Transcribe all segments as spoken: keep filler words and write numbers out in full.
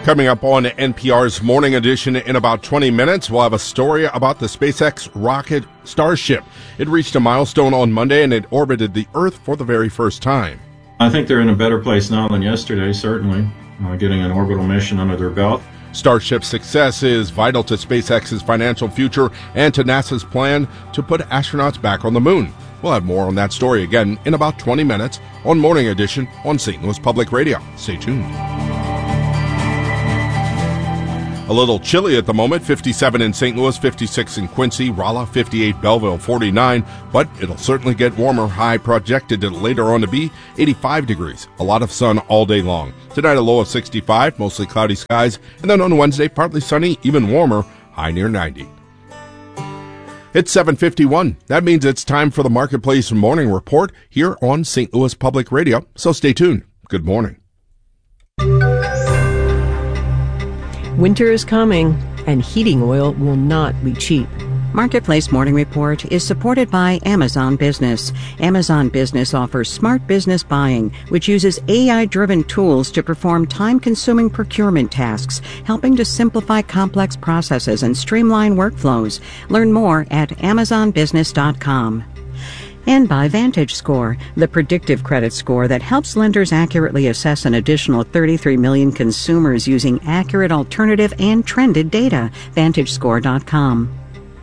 Coming up on N P R's Morning Edition in about twenty minutes, we'll have a story about the SpaceX rocket Starship. It reached a milestone on Monday and it orbited the Earth for the very first time. I think they're in a better place now than yesterday, certainly, uh, getting an orbital mission under their belt. Starship's success is vital to SpaceX's financial future and to NASA's plan to put astronauts back on the moon. We'll have more on that story again in about twenty minutes on Morning Edition on Saint Louis Public Radio. Stay tuned. A little chilly at the moment, fifty-seven in Saint Louis, fifty-six in Quincy, Rolla, fifty-eight, Belleville, forty-nine, but it'll certainly get warmer. High projected later on to be eighty-five degrees. A lot of sun all day long. Tonight a low of sixty-five, mostly cloudy skies, and then on Wednesday partly sunny, even warmer, high near ninety. It's seven fifty-one. That means it's time for the Marketplace Morning Report here on Saint Louis Public Radio, so stay tuned. Good morning. Winter is coming, and heating oil will not be cheap. Marketplace Morning Report is supported by Amazon Business. Amazon Business offers smart business buying, which uses A I-driven tools to perform time-consuming procurement tasks, helping to simplify complex processes and streamline workflows. Learn more at amazon business dot com. And by VantageScore, the predictive credit score that helps lenders accurately assess an additional thirty-three million consumers using accurate alternative and trended data. vantage score dot com.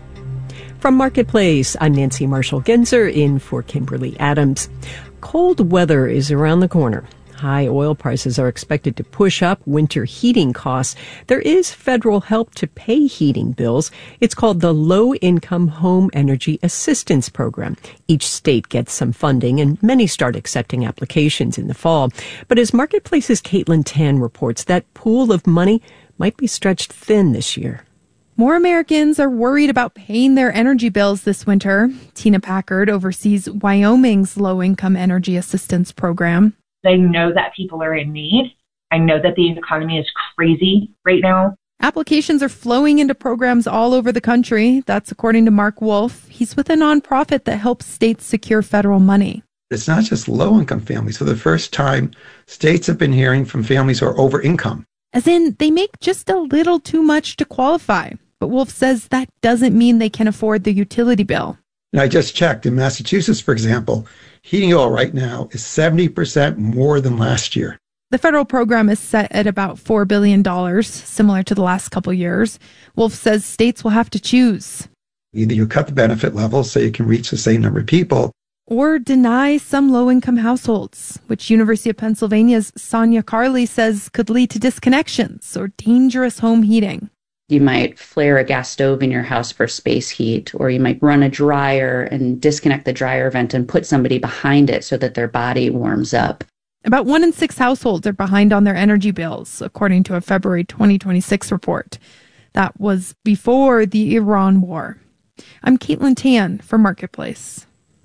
From Marketplace, I'm Nancy Marshall-Genzer in for Kimberly Adams. Cold weather is around the corner. High oil prices are expected to push up winter heating costs. There is federal help to pay heating bills. It's called the Low Income Home Energy Assistance Program. Each state gets some funding, and many start accepting applications in the fall. But as Marketplace's Caitlin Tan reports, that pool of money might be stretched thin this year. More Americans are worried about paying their energy bills this winter. Tina Packard oversees Wyoming's Low Income Energy Assistance Program. I know that people are in need. I know that the economy is crazy right now. Applications are flowing into programs all over the country. That's according to Mark Wolf. He's with a nonprofit that helps states secure federal money. It's not just low-income families. For the first time, states have been hearing from families who are over-income. As in, they make just a little too much to qualify. But Wolf says that doesn't mean they can afford the utility bill. And I just checked. In Massachusetts, for example, heating oil right now is seventy percent more than last year. The federal program is set at about four billion dollars, similar to the last couple years. Wolf says states will have to choose. Either you cut the benefit level so you can reach the same number of people, or deny some low-income households, which University of Pennsylvania's Sonia Carley says could lead to disconnections or dangerous home heating. You might flare a gas stove in your house for space heat, or you might run a dryer and disconnect the dryer vent and put somebody behind it so that their body warms up. About one in six households are behind on their energy bills, according to a February twenty twenty-six report. That was before the Iran war. I'm Caitlin Tan for Marketplace.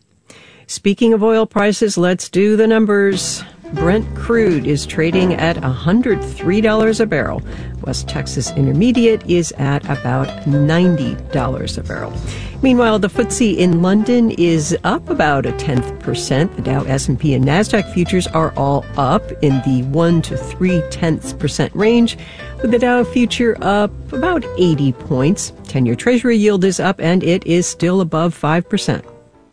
Speaking of oil prices, let's do the numbers. Brent crude is trading at one hundred three dollars a barrel. West Texas Intermediate is at about ninety dollars a barrel. Meanwhile, the F T S E in London is up about a tenth percent. The Dow, S and P, and NASDAQ futures are all up in the one to three tenths percent range, with the Dow future up about eighty points. ten-year Treasury yield is up, and it is still above five percent.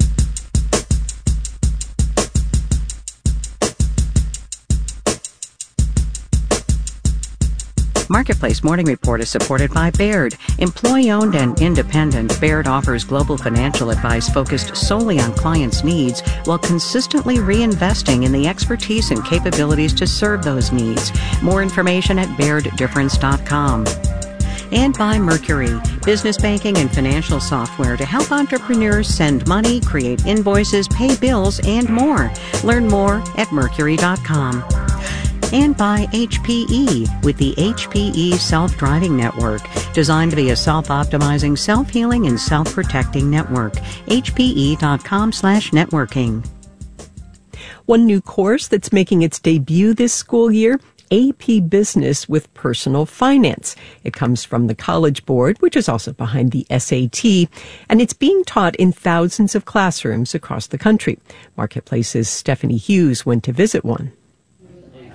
Marketplace Morning Report is supported by Baird. Employee-owned and independent, Baird offers global financial advice focused solely on clients' needs while consistently reinvesting in the expertise and capabilities to serve those needs. More information at baird difference dot com. And by Mercury, business banking and financial software to help entrepreneurs send money, create invoices, pay bills, and more. Learn more at mercury dot com. And by H P E with the H P E Self-Driving Network, designed to be a self-optimizing, self-healing, and self-protecting network. H P E dot com slash networking. One new course that's making its debut this school year, A P Business with Personal Finance. It comes from the College Board, which is also behind the S A T, and it's being taught in thousands of classrooms across the country. Marketplace's Stephanie Hughes went to visit one.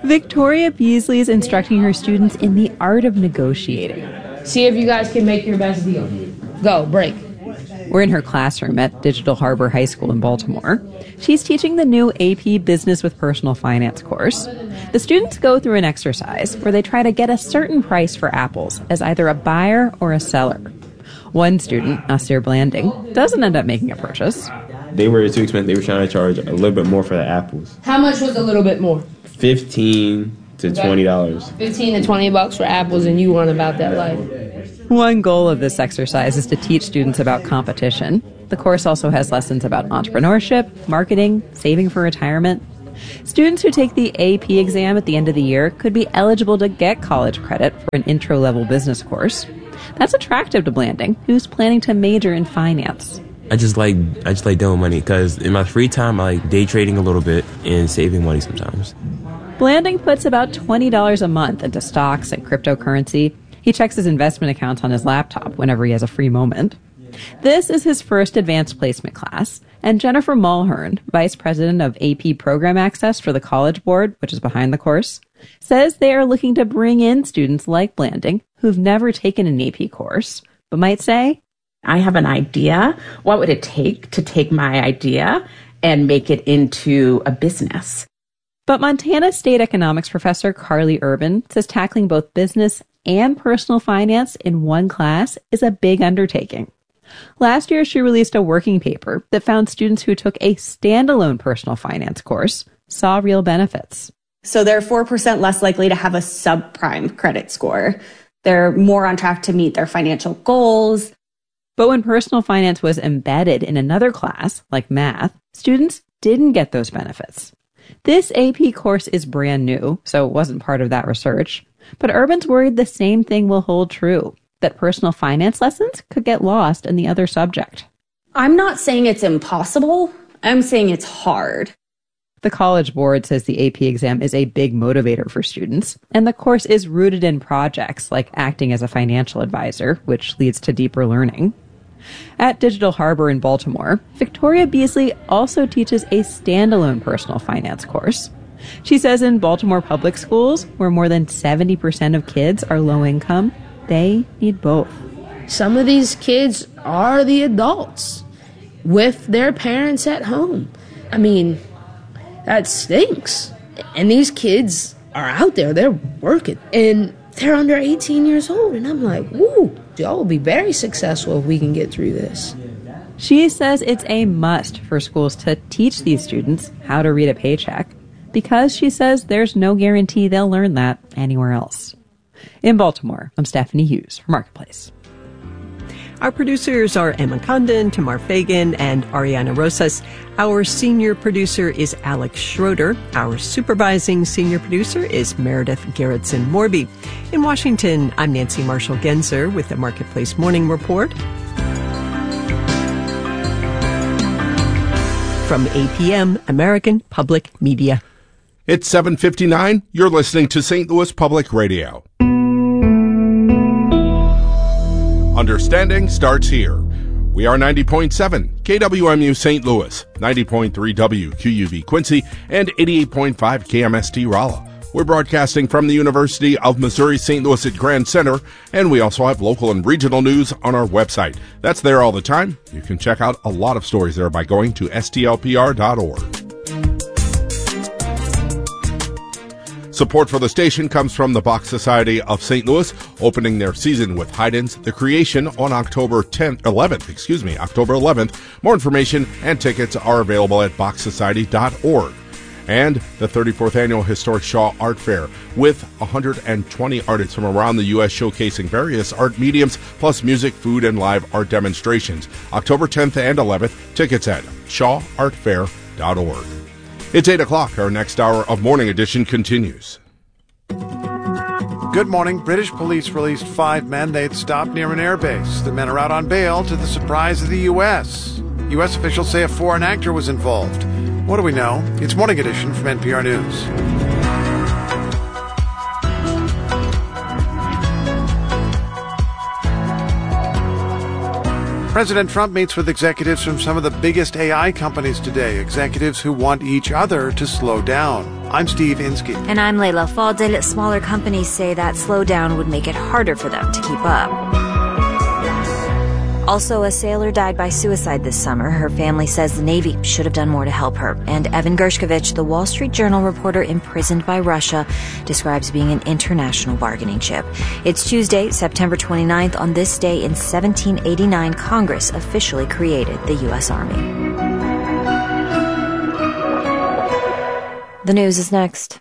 Victoria Beasley is instructing her students in the art of negotiating. See if you guys can make your best deal. Go, break. We're in her classroom at Digital Harbor High School in Baltimore. She's teaching the new A P Business with Personal Finance course. The students go through an exercise where they try to get a certain price for apples as either a buyer or a seller. One student, Nasir Blanding, doesn't end up making a purchase. They were too expensive. They were trying to charge a little bit more for the apples. How much was a little bit more? Fifteen to twenty dollars. Fifteen to twenty bucks for apples, and you want about that life. One goal of this exercise is to teach students about competition. The course also has lessons about entrepreneurship, marketing, saving for retirement. Students who take the A P exam at the end of the year could be eligible to get college credit for an intro-level business course. That's attractive to Blanding, who's planning to major in finance. I just like I just like doing money because in my free time I like day trading a little bit and saving money sometimes. Blanding puts about twenty dollars a month into stocks and cryptocurrency. He checks his investment accounts on his laptop whenever he has a free moment. This is his first advanced placement class, and Jennifer Mulhern, Vice President of A P Program Access for the College Board, which is behind the course, says they are looking to bring in students like Blanding who've never taken an A P course, but might say, I have an idea. What would it take to take my idea and make it into a business? But Montana State economics professor Carly Urban says tackling both business and personal finance in one class is a big undertaking. Last year, she released a working paper that found students who took a standalone personal finance course saw real benefits. So they're four percent less likely to have a subprime credit score. They're more on track to meet their financial goals. But when personal finance was embedded in another class, like math, students didn't get those benefits. This A P course is brand new, so it wasn't part of that research. But Urban's worried the same thing will hold true, that personal finance lessons could get lost in the other subject. I'm not saying it's impossible. I'm saying it's hard. The College Board says the A P exam is a big motivator for students, and the course is rooted in projects like acting as a financial advisor, which leads to deeper learning. At Digital Harbor in Baltimore, Victoria Beasley also teaches a standalone personal finance course. She says in Baltimore public schools, where more than seventy percent of kids are low income, they need both. Some of these kids are the adults with their parents at home. I mean, that stinks. And these kids are out there, they're working, and they're under eighteen years old. And I'm like, woo, y'all will be very successful if we can get through this. She says it's a must for schools to teach these students how to read a paycheck, because she says there's no guarantee they'll learn that anywhere else. In Baltimore, I'm Stephanie Hughes for Marketplace. Our producers are Emma Condon, Tamar Fagan, and Ariana Rosas. Our senior producer is Alex Schroeder. Our supervising senior producer is Meredith Gerritsen-Morby. In Washington, I'm Nancy Marshall-Genzer with the Marketplace Morning Report. From A P M, American Public Media. It's seven fifty-nine. You're listening to Saint Louis Public Radio. Understanding starts here. We are ninety point seven K W M U Saint Louis, ninety point three W Q U V Quincy, and eighty-eight point five K M S T Rolla. We're broadcasting from the University of Missouri Saint Louis at Grand Center, and we also have local and regional news on our website. That's there all the time. You can check out a lot of stories there by going to S T L P R dot org. Support for the station comes from the Bach Society of Saint Louis, opening their season with Haydn's The Creation on October tenth, eleventh, excuse me, October eleventh. More information and tickets are available at Bach Society dot org. And the thirty-fourth Annual Historic Shaw Art Fair with one hundred twenty artists from around the U S showcasing various art mediums, plus music, food, and live art demonstrations. October tenth and eleventh, tickets at shaw art fair dot org. It's eight o'clock. Our next hour of Morning Edition continues. Good morning. British police released five men they'd stopped near an airbase. The men are out on bail to the surprise of the U S. U S officials say a foreign actor was involved. What do we know? It's Morning Edition from N P R News. President Trump meets with executives from some of the biggest A I companies today, executives who want each other to slow down. I'm Steve Inskeep. And I'm Layla Fadel. Smaller companies say that slowdown would make it harder for them to keep up. Also, a sailor died by suicide this summer. Her family says the Navy should have done more to help her. And Evan Gershkovich, the Wall Street Journal reporter imprisoned by Russia, describes being an international bargaining chip. It's Tuesday, September twenty-ninth. On this day in seventeen eighty-nine, Congress officially created the U S Army. The news is next.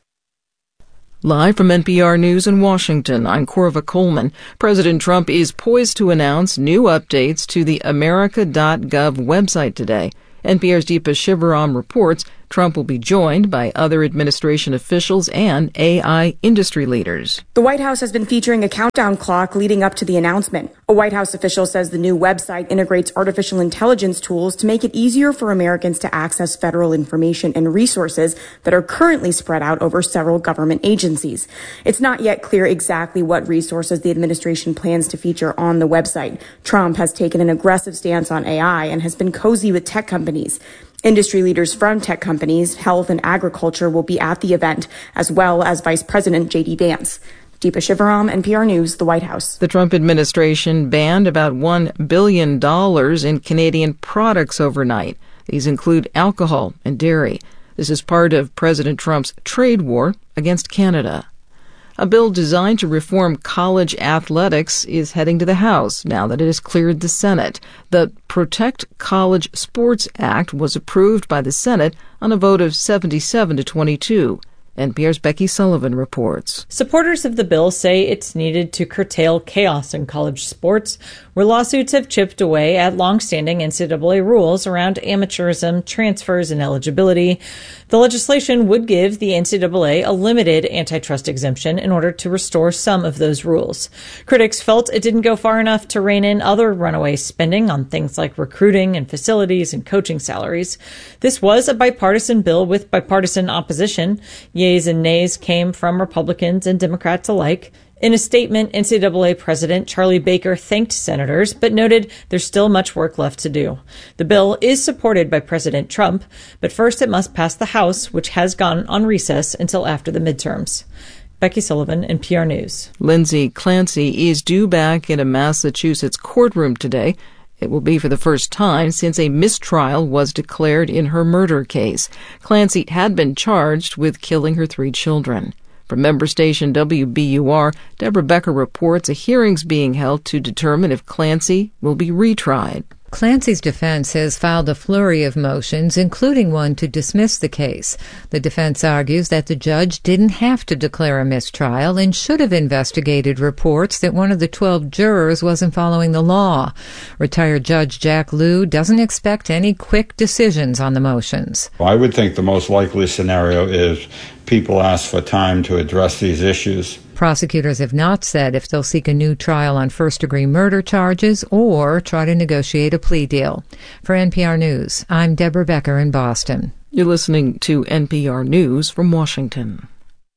Live from N P R News in Washington, I'm Corva Coleman. President Trump is poised to announce new updates to the America dot gov website today. N P R's Deepa Shivaram reports Trump will be joined by other administration officials and A I industry leaders. The White House has been featuring a countdown clock leading up to the announcement. A White House official says the new website integrates artificial intelligence tools to make it easier for Americans to access federal information and resources that are currently spread out over several government agencies. It's not yet clear exactly what resources the administration plans to feature on the website. Trump has taken an aggressive stance on A I and has been cozy with tech companies. Industry leaders from tech companies, health and agriculture will be at the event, as well as Vice President J D Vance. Deepa Shivaram, N P R News, the White House. The Trump administration banned about one billion dollars in Canadian products overnight. These include alcohol and dairy. This is part of President Trump's trade war against Canada. A bill designed to reform college athletics is heading to the House now that it has cleared the Senate. The Protect College Sports Act was approved by the Senate on a vote of seventy-seven to twenty-two. N P R's Becky Sullivan reports. Supporters of the bill say it's needed to curtail chaos in college sports, where lawsuits have chipped away at longstanding N C double A rules around amateurism, transfers, and eligibility. The legislation would give the N C double A a limited antitrust exemption in order to restore some of those rules. Critics felt it didn't go far enough to rein in other runaway spending on things like recruiting and facilities and coaching salaries. This was a bipartisan bill with bipartisan opposition. Yeas and nays came from Republicans and Democrats alike. In a statement, N C double A President Charlie Baker thanked senators, but noted there's still much work left to do. The bill is supported by President Trump, but first it must pass the House, which has gone on recess until after the midterms. Becky Sullivan, N P R News. Lindsay Clancy is due back in a Massachusetts courtroom today. It will be for the first time since a mistrial was declared in her murder case. Clancy had been charged with killing her three children. From member station W B U R, Deborah Becker reports a hearing's being held to determine if Clancy will be retried. Clancy's defense has filed a flurry of motions, including one to dismiss the case. The defense argues that the judge didn't have to declare a mistrial and should have investigated reports that one of the twelve jurors wasn't following the law. Retired Judge Jack Lew doesn't expect any quick decisions on the motions. I would think the most likely scenario is people ask for time to address these issues. Prosecutors have not said if they'll seek a new trial on first-degree murder charges or try to negotiate a plea deal. For N P R News, I'm Deborah Becker in Boston. You're listening to N P R News from Washington.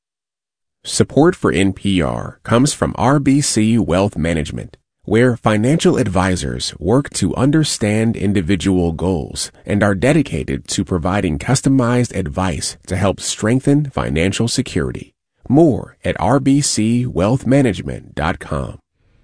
Support for N P R comes from R B C Wealth Management, where financial advisors work to understand individual goals and are dedicated to providing customized advice to help strengthen financial security. More at r b c wealth management dot com.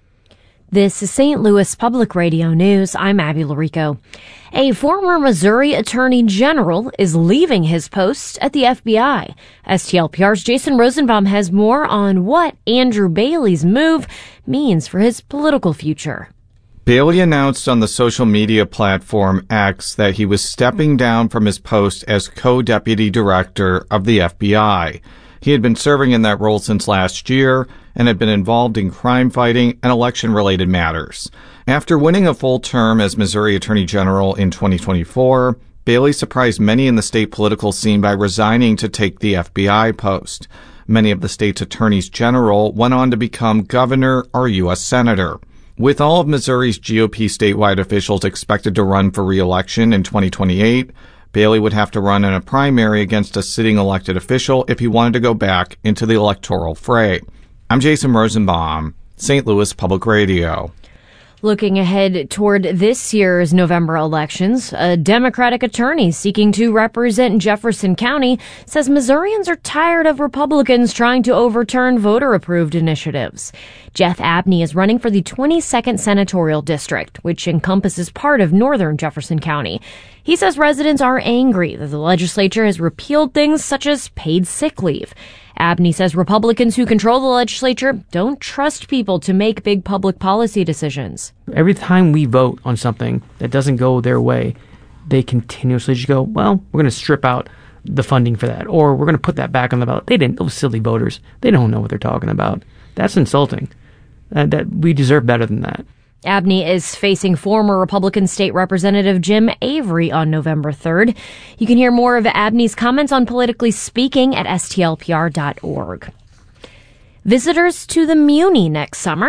This is Saint Louis Public Radio News. I'm Abby Larico. A former Missouri Attorney General is leaving his post at the F B I. S T L P R's Jason Rosenbaum has more on what Andrew Bailey's move means for his political future. Bailey announced on the social media platform X that he was stepping down from his post as co-deputy director of the F B I. He had been serving in that role since last year and had been involved in crime fighting and election-related matters. After winning a full term as Missouri Attorney General in twenty twenty-four, Bailey surprised many in the state political scene by resigning to take the F B I post. Many of the state's attorneys general went on to become governor or U S senator. With all of Missouri's G O P statewide officials expected to run for re-election in twenty twenty-eight, Bailey would have to run in a primary against a sitting elected official if he wanted to go back into the electoral fray. I'm Jason Rosenbaum, Saint Louis Public Radio. Looking ahead toward this year's November elections, a Democratic attorney seeking to represent Jefferson County says Missourians are tired of Republicans trying to overturn voter-approved initiatives. Jeff Abney is running for the twenty-second Senatorial District, which encompasses part of northern Jefferson County. He says residents are angry that the legislature has repealed things such as paid sick leave. Abney says Republicans who control the legislature don't trust people to make big public policy decisions. Every time we vote on something that doesn't go their way, they continuously just go, well, we're going to strip out the funding for that, or we're going to put that back on the ballot. They didn't, those silly voters, they don't know what they're talking about. That's insulting. Uh, that we deserve better than that. Abney is facing former Republican State Representative Jim Avery on November third. You can hear more of Abney's comments on Politically Speaking at S T L P R dot org. Visitors to the Muni next summer